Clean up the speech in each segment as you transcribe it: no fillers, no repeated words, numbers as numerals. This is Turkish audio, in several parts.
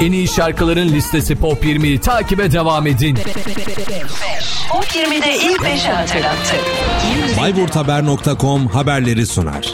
En iyi şarkıların listesi Pop 20'yi takibe devam edin. Pop 20'de ilk 5'i hatırlattı. Bayburthaber.com haberleri sunar.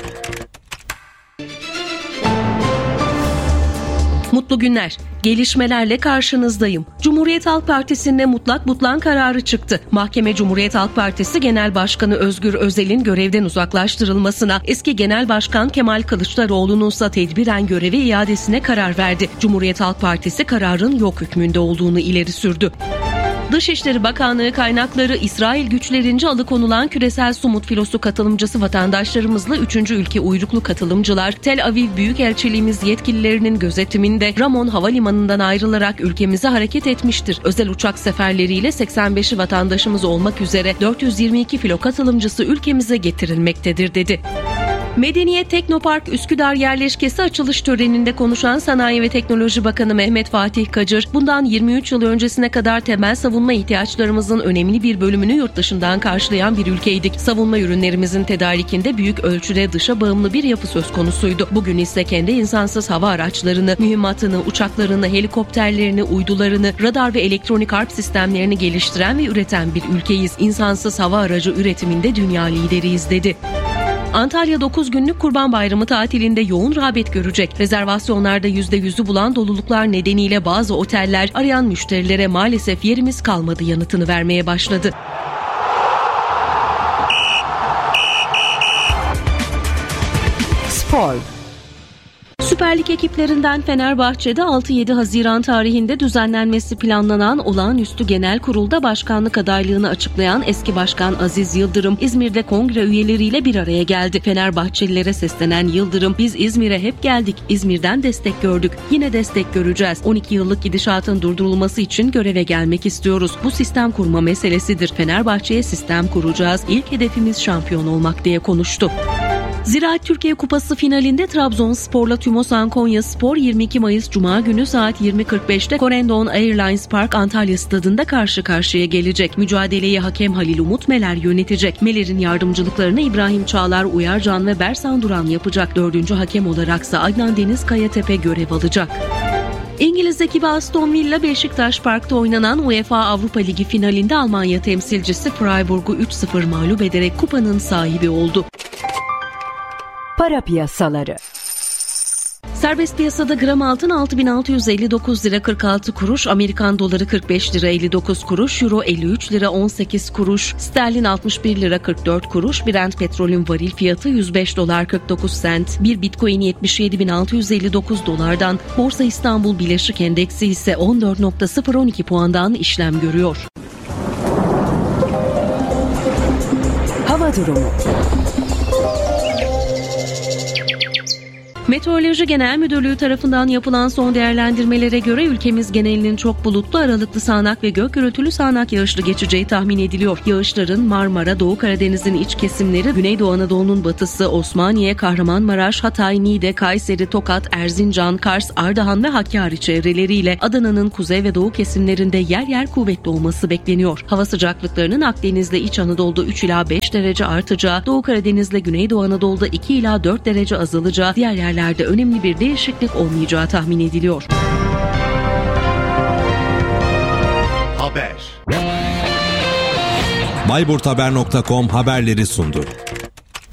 Mutlu günler. Gelişmelerle karşınızdayım. Cumhuriyet Halk Partisi'nde mutlak butlan kararı çıktı. Mahkeme Cumhuriyet Halk Partisi Genel Başkanı Özgür Özel'in görevden uzaklaştırılmasına, eski Genel Başkan Kemal Kılıçdaroğlu'nun ise tedbiren göreve iadesine karar verdi. Cumhuriyet Halk Partisi kararın yok hükmünde olduğunu ileri sürdü. Dışişleri Bakanlığı kaynakları İsrail güçlerince alıkonulan küresel Sumut filosu katılımcısı vatandaşlarımızla 3. ülke uyruklu katılımcılar Tel Aviv Büyükelçiliğimiz yetkililerinin gözetiminde Ramon Havalimanı'ndan ayrılarak ülkemize hareket etmiştir. Özel uçak seferleriyle 85'i vatandaşımız olmak üzere 422 filo katılımcısı ülkemize getirilmektedir dedi. Medeniyet Teknopark Üsküdar yerleşkesi açılış töreninde konuşan Sanayi ve Teknoloji Bakanı Mehmet Fatih Kacır, bundan 23 yıl öncesine kadar temel savunma ihtiyaçlarımızın önemli bir bölümünü yurt dışından karşılayan bir ülkeydik. Savunma ürünlerimizin tedarikinde büyük ölçüde dışa bağımlı bir yapı söz konusuydu. Bugün ise kendi insansız hava araçlarını, mühimmatını, uçaklarını, helikopterlerini, uydularını, radar ve elektronik harp sistemlerini geliştiren ve üreten bir ülkeyiz. İnsansız hava aracı üretiminde dünya lideriyiz dedi. Antalya 9 günlük Kurban Bayramı tatilinde yoğun rağbet görecek. Rezervasyonlarda %100'ü bulan doluluklar nedeniyle bazı oteller arayan müşterilere maalesef yerimiz kalmadı yanıtını vermeye başladı. Spor. Süper Lig ekiplerinden Fenerbahçe'de 6-7 Haziran tarihinde düzenlenmesi planlanan olağanüstü genel kurulda başkanlık adaylığını açıklayan eski başkan Aziz Yıldırım, İzmir'de kongre üyeleriyle bir araya geldi. Fenerbahçelilere seslenen Yıldırım, "Biz İzmir'e hep geldik, İzmir'den destek gördük, yine destek göreceğiz. 12 yıllık gidişatın durdurulması için göreve gelmek istiyoruz. Bu sistem kurma meselesidir. Fenerbahçe'ye sistem kuracağız. İlk hedefimiz şampiyon olmak" diye konuştu. Ziraat Türkiye Kupası finalinde Trabzonspor'la Tümosan Konyaspor 22 Mayıs Cuma günü saat 20.45'te Corendon Airlines Park Antalya Stadı'nda karşı karşıya gelecek. Mücadeleyi hakem Halil Umut Meler yönetecek. Meler'in yardımcılıklarını İbrahim Çağlar, Uyarcan ve Bersan Duran yapacak. 4. hakem olaraksa Adnan Deniz Kayatepe görev alacak. İngiliz ekibi Aston Villa Beşiktaş Park'ta oynanan UEFA Avrupa Ligi finalinde Almanya temsilcisi Freiburg'u 3-0 mağlup ederek kupanın sahibi oldu. Para piyasaları. Serbest piyasada gram altın 6.659 lira 46 kuruş, Amerikan doları 45 lira 59 kuruş, euro 53 lira 18 kuruş, sterlin 61 lira 44 kuruş, Brent petrolün varil fiyatı 105 dolar 49 sent, bir bitcoin 77.659 dolardan, Borsa İstanbul Bileşik Endeksi ise 14.012 puandan işlem görüyor. Hava durumu. Meteoroloji Genel Müdürlüğü tarafından yapılan son değerlendirmelere göre ülkemiz genelinin çok bulutlu, aralıklı sağanak ve gök gürültülü sağanak yağışlı geçeceği tahmin ediliyor. Yağışların Marmara, Doğu Karadeniz'in iç kesimleri, Güneydoğu Anadolu'nun batısı, Osmaniye, Kahramanmaraş, Hatay, Niğde, Kayseri, Tokat, Erzincan, Kars, Ardahan ve Hakkari çevreleriyle Adana'nın kuzey ve doğu kesimlerinde yer yer kuvvetli olması bekleniyor. Hava sıcaklıklarının Akdeniz'le İç Anadolu'da 3 ila 5 derece artacağı, Doğu Karadeniz'le Güneydoğu Anadolu'da 2 ila 4 derece azalacağı, diğer yerlerde önemli bir değişiklik olmayacağı tahmin ediliyor. Bayburthaber.com haberleri sundu.